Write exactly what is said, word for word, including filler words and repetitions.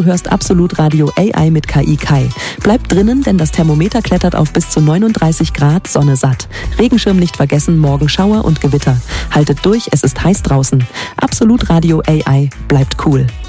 du hörst Absolut Radio A I mit K I Kai. Bleib drinnen, denn das Thermometer klettert auf bis zu neununddreißig Grad, Sonne satt. Regenschirm nicht vergessen, morgen Schauer und Gewitter. Haltet durch, es ist heiß draußen. Absolut Radio A I, bleibt cool.